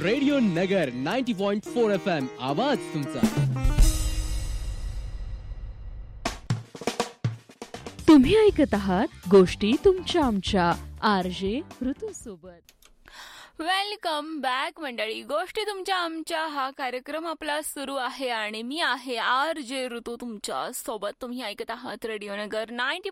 Radio नगर 90.4 FM आवाज तुमचा. तुम्ही ऐकत आहात गोष्टी तुमच्या आमच्या RJ ऋतू सोबत. वेलकम बॅक मंडळी. गोष्टी तुमच्या आमच्या हा कार्यक्रम आपला सुरू आहे आणि मी आहे RJ ऋतू तुमच्या सोबत. तुम्ही ऐकत आहात रेडिओ नगर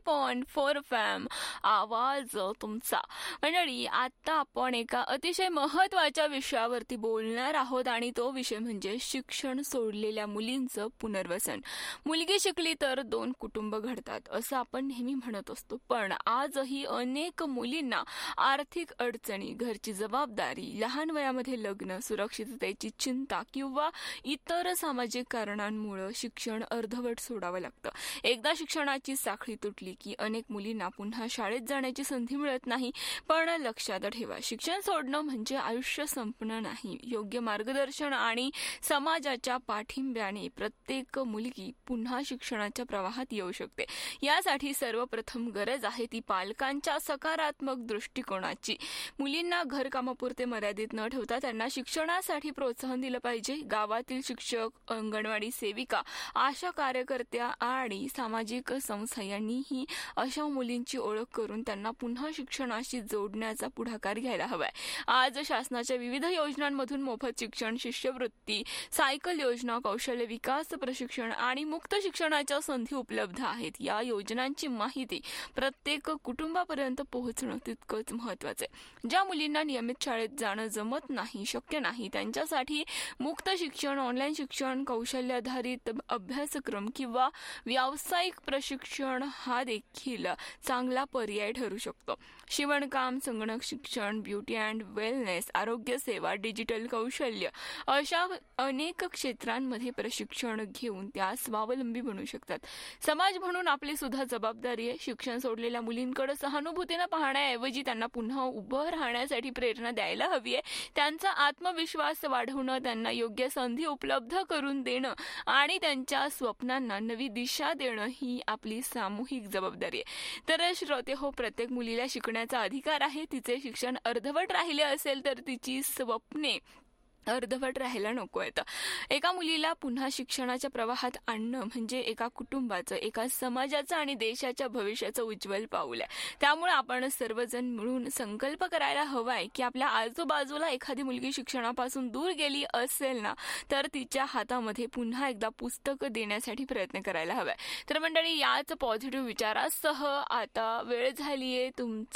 90.4 FM आवाज तुमचा. मंडळी, आता आपण एका अतिशय महत्वाच्या विषयावरती बोलणार आहोत आणि तो विषय म्हणजे शिक्षण सोडलेल्या मुलींचं पुनर्वसन. मुलगी शिकली तर 2 कुटुंब घडतात असं आपण नेहमी म्हणत असतो, पण आजही अनेक मुलींना आर्थिक अडचणी, घरची जबाबदारी, लहान वयामध्ये लग्न, सुरक्षिततेची चिंता किंवा इतर सामाजिक कारणांमुळे शिक्षण अर्धवट सोडावं लागतं. एकदा शिक्षणाची साखळी तुटली की अनेक मुलींना पुन्हा शाळेत जाण्याची संधी मिळत नाही. पण लक्षात ठेवा, शिक्षण सोडणं म्हणजे आयुष्य संपणं नाही. योग्य मार्गदर्शन आणि समाजाच्या पाठिंब्याने प्रत्येक मुलगी पुन्हा शिक्षणाच्या प्रवाहात येऊ शकते. यासाठी सर्वप्रथम गरज आहे ती पालकांच्या सकारात्मक दृष्टिकोनाची. मुलींना घरकामापुरते मर्यादित न ठेवता त्यांना शिक्षणासाठी प्रोत्साहन दिलं पाहिजे. गावातील शिक्षक, अंगणवाडी सेविका, आशा कार्यकर्त्या आणि सामाजिक संस्था यांनीही अशा मुलींची ओळख करून त्यांना पुन्हा शिक्षणाशी जोडण्याचा पुढाकार घ्यायला हवाय. आज शासनाच्या विविध योजनांमधून मोफत शिक्षण, शिष्यवृत्ती, सायकल योजना, कौशल्य विकास प्रशिक्षण आणि मुक्त शिक्षणाच्या संधी उपलब्ध आहेत. या योजनांची माहिती प्रत्येक कुटुंबापर्यंत पोहोचणं तितकंच महत्वाचं आहे. ज्या मुलींना नियमित शाळेत जाणं जमत नाही, शक्य नाही, त्यांच्यासाठी मुक्त शिक्षण, ऑनलाईन शिक्षण, कौशल्याधारित अभ्यासक्रम किंवा व्यावसायिक प्रशिक्षण हा देखील चांगला पर्याय ठरू शकतो. शिवणकाम, संगणक शिक्षण, ब्युटी अँड वेलनेस, आरोग्य सेवा, डिजिटल कौशल्य अशा अनेक क्षेत्रांमध्ये प्रशिक्षण घेऊन त्या स्वावलंबी बनू शकतात. समाज म्हणून आपली सुद्धा जबाबदारी आहे. शिक्षण सोडलेल्या मुलींकडे सहानुभूतीनं पाहण्याऐवजी त्यांना पुन्हा उभं राहण्यासाठी प्रेरणा द्यायला हवी आहे. त्यांचा आत्मविश्वास वाढवणं, त्यांना योग्य संधी उपलब्ध करून देणं आणि त्यांच्या स्वप्नांना नवी दिशा देणं ही आपली सामूहिक जबाबदारी आहे. तर श्रोते हो, प्रत्येक मुलीला शिकण्याचा अधिकार आहे. तिचे शिक्षण अर्धवट राहिले असेल तर तिची स्वप्ने अर्धवट राहायला नको आहेत. एका मुलीला पुन्हा शिक्षणाच्या प्रवाहात आणणं म्हणजे एका कुटुंबाचं, एका समाजाचं आणि देशाच्या भविष्याचं उज्ज्वल पाऊल आहे. त्यामुळे आपण सर्वजण मिळून संकल्प करायला हवाय की आपल्या आजूबाजूला एखादी मुलगी शिक्षणापासून दूर गेली असेल ना, तर तिच्या हातामध्ये पुन्हा एकदा पुस्तक देण्यासाठी प्रयत्न करायला हवाय. तर मंडळी, याच पॉझिटिव्ह विचारासह आता वेळ झालीये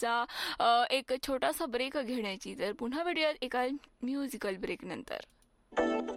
तुमचा एक छोटासा ब्रेक घेण्याची. तर पुन्हा भेटूयात एका म्युझिकल ब्रेक नंतर.